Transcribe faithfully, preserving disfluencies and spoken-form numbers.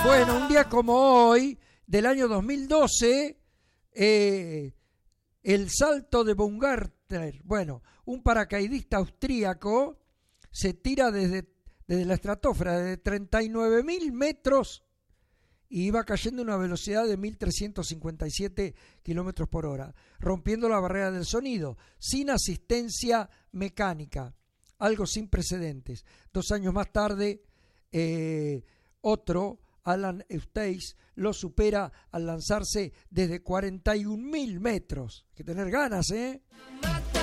Bueno, un día como hoy, del año dos mil doce, eh, el salto de Baumgartner, bueno, un paracaidista austríaco, se tira desde, desde la estratosfera, desde treinta y nueve mil metros, y iba cayendo a una velocidad de mil trescientos cincuenta y siete kilómetros por hora, rompiendo la barrera del sonido, sin asistencia mecánica, algo sin precedentes. Dos años más tarde, eh, otro, Alan Eustace, lo supera al lanzarse desde cuarenta y un mil metros. Hay que tener ganas, ¿eh?